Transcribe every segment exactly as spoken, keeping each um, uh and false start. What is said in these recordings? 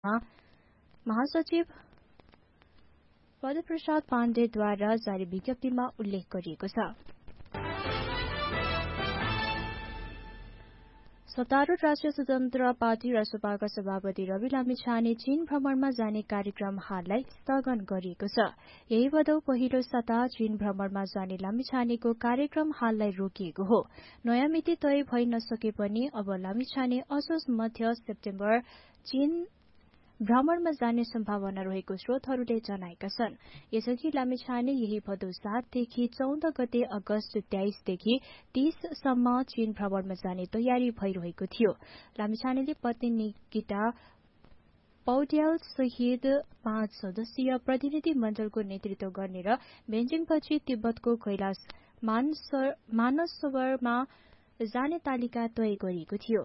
महासचिव पदप्रसाद पाण्डेद्वारा जारी विज्ञप्तिमा उल्लेख गरिएको छ। सत्तारूढ़ राष्ट्रिय स्वतन्त्र पार्टी रासपाका सभापति रवि लामिछाने चीन भ्रमणमा जाने कार्यक्रम हाललाई स्थगन गरिएको छ। यही भदौ पहिलो साता चीन भ्रमणमा जाने लामिछानेको कार्यक्रम हाललाई रोकिएको हो। नयाँ मिति तय भइ नसके पनि अब लामिछाने असोज मध्य सेप्टेम्बर चीन भ्रमणमा जाने सम्भावना रहेको स्रोतहरूले जनाएका छन्। यसअघि लामिछाने यही भदौ सातदेखि चौध गते अगस्त तेइसदेखि तीससम्म चीन भ्रमणमा जाने तयारी भइरहेको थियो। लामिछानेले पत्नी निकिता पौड्याल सहित पाँच सदस्यीय प्रतिनिधि मण्डलको नेतृत्व गर्ने र बेजिङपछि तिब्बतको कैलाश मानसरोवरमा जाने तालिका तय गरिएको थियो।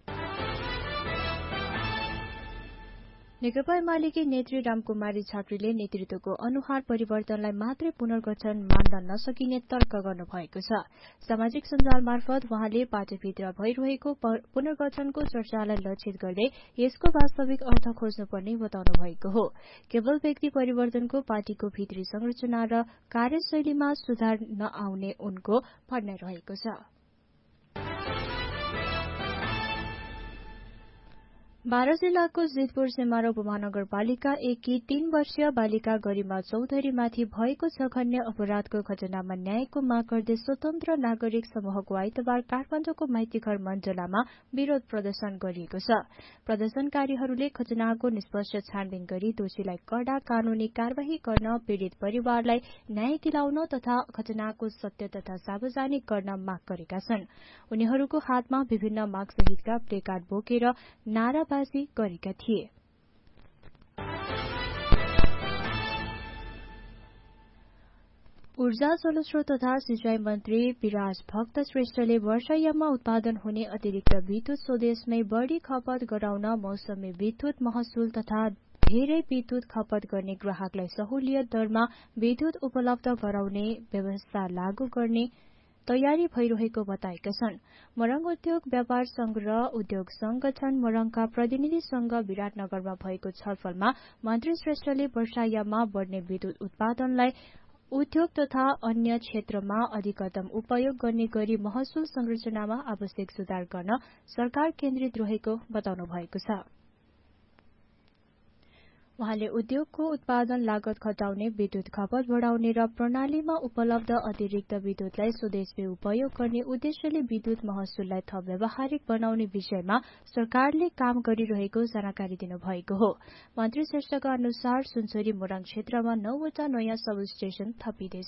नेकपा एमालेकी नेत्री रामकुमारी छात्रीले नेतृत्वको अनुहार परिवर्तनलाई मात्रै पुनर्गठन मान्न नसकिने तर्क गर्नुभएको छ। सामाजिक सञ्जाल मार्फत उहाँले पार्टीभित्र भइरहेको पुनर्गठनको चर्चालाई लक्षित गर्दै यसको वास्तविक अर्थ खोज्नुपर्ने बताउनु भएको हो। केवल व्यक्ति परिवर्तनको पार्टीको भित्री संरचना र कार्यशैलीमा सुधार नआउने उनको भनाइ रहेको छ। बारा जिल्लाको जितपुर सेमारा उपमहानगरपालिका एकी तीन वर्षीय बालिका गरिमा चौधरीमाथि भएको जघन्य अपराधको घटनामा न्यायको माग गर्दै स्वतन्त्र नागरिक समूहको आइतबार काठमाडौँको माइतीघर मण्डलामा विरोध प्रदर्शन गरिएको छ। प्रदर्शनकारीहरूले घटनाको निष्पक्ष छानबिन गरी दोषीलाई कड़ा कानूनी कार्यवाही गर्न, पीड़ित परिवारलाई न्याय दिलाउन तथा घटनाको सत्य तथा सार्वजनिक गर्न माग गरेका छन्। उनीहरूको हातमा विभिन्न मागसहितका प्लेकार्ड बोकेर नारा गरेका थिए। ऊर्जा जलस्रोत तथा सिंचाई मन्त्री विराज भक्त श्रेष्ठले वर्षायाममा उत्पादन हुने अतिरिक्त विद्युत स्वदेशमै बढ़ी खपत गराउन मौसमी विद्युत महसुल तथा धेरै विद्युत खपत गर्ने ग्राहकलाई सहुलियत दरमा विद्युत उपलब्ध गराउने व्यवस्था लागू गर्ने तयारी भइरहेको बताएका छन्। मोरङ उद्योग व्यापार संघ र उद्योग संगठन मोरङका प्रतिनिधिसँग विराटनगरमा भएको छलफलमा मन्त्री श्रेष्ठले वर्षायाममा बढ़ने विद्युत उत्पादनलाई उद्योग तथा अन्य क्षेत्रमा अधिकतम उपयोग गर्ने गरी महसुल संरचनामा आवश्यक सुधार गर्न सरकार केन्द्रित रहेको बताउनु भएको छ। उहाँले उद्योगको उत्पादन लागत घटाउने, विद्युत खपत बढ़ाउने र प्रणालीमा उपलब्ध अतिरिक्त विद्युतलाई स्वदेशमै उपयोग गर्ने उद्देश्यले विद्युत महसुललाई थप व्यावहारिक बनाउने विषयमा सरकारले काम गरिरहेको जानकारी दिनुभएको हो। मन्त्री श्रेष्ठका अनुसार सुनसरी मोरङ क्षेत्रमा नौवटा नयाँ सब स्टेशन थपिँदैछ।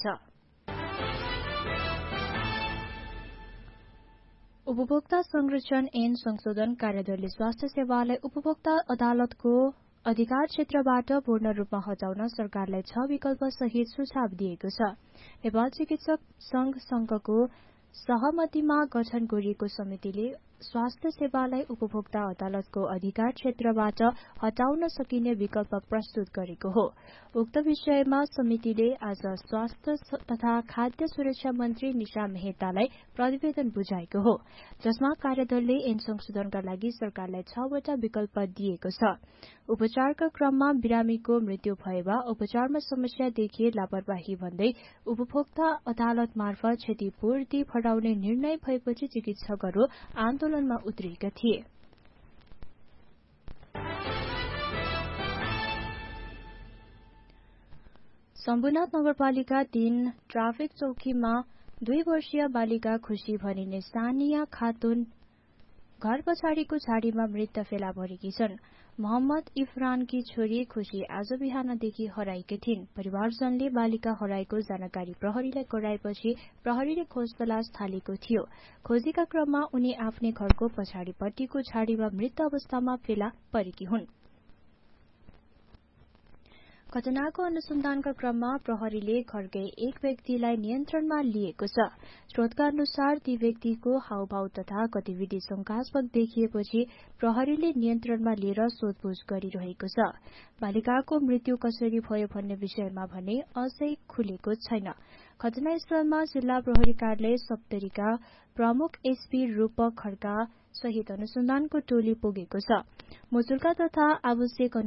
उपभोक्ता संरक्षण ऐन संशोधन कार्यदलले स्वास्थ्य सेवालाई उपभोक्ता अदालतको अधिकार क्षेत्रबाट पूर्ण रूपमा हटाउन सरकारलाई छ विकल्प सहित सुझाव दिएको छ। नेपाल चिकित्सक संघ संघको सहमतिमा गठन गरिएको समितिले स्वास्थ्य सेवालाई उपभोक्ता अदालतको अधिकार क्षेत्रबाट हटाउन सकिने विकल्प प्रस्तुत गरेको हो। उक्त विषयमा समितिले आज स्वास्थ्य तथा खाद्य सुरक्षा मन्त्री निशा मेहतालाई प्रतिवेदन बुझाएको हो, जसमा कार्यदलले ऐन संशोधनका लागि सरकारलाई छवटा विकल्प दिएको छ। उपचारका क्रममा बिरामीको मृत्यु भए वा उपचारमा समस्या देखिए लापरवाही भन्दै उपभोक्ता अदालत मार्फत क्षतिपूर्ति फडाउने निर्णय भएपछि चिकित्सकहरू आन्दोलनमा उत्रिएका थिए। शम्भुनाथ नगरपालिका तीन ट्राफिक चौकीमा दुई वर्षीय बालिका खुशी भनिने सानिया खातुन घर पछाडिको झाडीमा मृत फेला परेकी छन्। मोहम्मद इफरानकी छोरी खुशी आज बिहानदेखि हराएकी थिइन्। परिवारजनले बालिका हराएको जानकारी प्रहरीलाई गराएपछि प्रहरीले खोज तलास थालेको थियो। खोजीका क्रममा उनी आफ्नै घरको पछाडिपट्टिको झाडीमा मृत अवस्थामा फेला परेकी हुन्। घटनाको अनुसन्धानका क्रममा प्रहरीले घरकै एक व्यक्तिलाई नियन्त्रणमा लिएको छ। स्रोतका अनुसार ती व्यक्तिको हावभाव तथा गतिविधि शंकास्पद देखिएपछि प्रहरीले नियन्त्रणमा लिएर सोधपुछ गरिरहेको छ। बालिकाको मृत्यु कसरी भयो भन्ने विषयमा भने अझै खुलेको छैन। घटनास्थलमा जिल्ला प्रहरी कार्यालय सप्तरीका प्रमुख एसपी रूपक खड्का सहित अनुसन्धानको टोली पुगेको छ। मुचुल्का तथा आवश्यक